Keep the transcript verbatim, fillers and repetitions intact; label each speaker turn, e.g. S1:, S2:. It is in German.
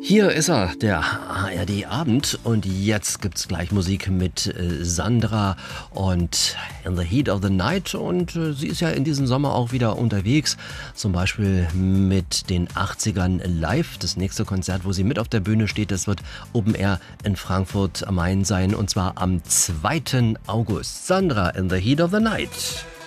S1: Hier ist er, der A R D-Abend, und jetzt gibt's gleich Musik mit äh, Sandra und In the Heat of the Night, und äh, sie ist ja in diesem Sommer auch wieder unterwegs, zum Beispiel mit den achtzigern live. Das nächste Konzert, wo sie mit auf der Bühne steht, das wird Open Air in Frankfurt am Main sein, und zwar am zweiten August. Sandra, In the Heat of the Night.